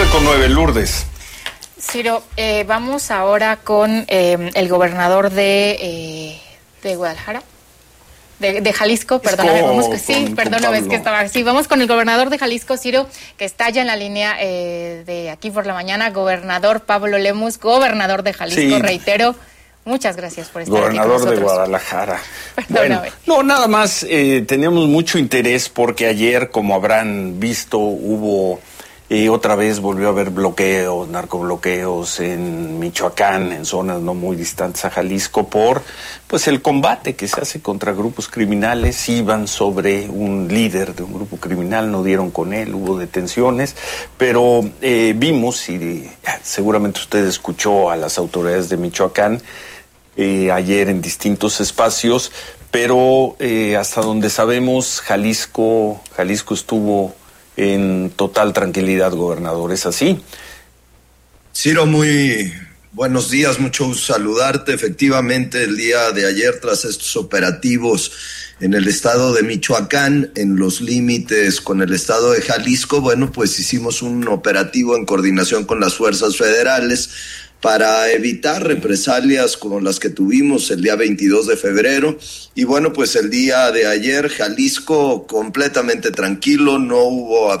9:09, Lourdes. Ciro, vamos ahora con el gobernador de Guadalajara. De Jalisco, perdóname, vamos con el gobernador de Jalisco, Ciro, que está ya en la línea de Aquí por la Mañana, gobernador Pablo Lemus, gobernador de Jalisco, sí. Reitero, muchas gracias por estar aquí con nosotros. Gobernador de Guadalajara. Perdóname. Bueno, no, nada más, teníamos mucho interés porque ayer, como habrán visto, hubo... otra vez volvió a haber bloqueos, narcobloqueos en Michoacán, en zonas no muy distantes a Jalisco, por pues el combate que se hace contra grupos criminales. Iban sobre un líder de un grupo criminal, no dieron con él, hubo detenciones, pero vimos, y seguramente usted escuchó a las autoridades de Michoacán ayer en distintos espacios, pero hasta donde sabemos, Jalisco estuvo en total tranquilidad, gobernador, ¿es así? Ciro, muy buenos días, mucho gusto saludarte. Efectivamente, el día de ayer, tras estos operativos en el estado de Michoacán, en los límites con el estado de Jalisco, bueno, pues hicimos un operativo en coordinación con las fuerzas federales para evitar represalias como las que tuvimos el día 22 de febrero. Y bueno, pues el día de ayer Jalisco completamente tranquilo, no hubo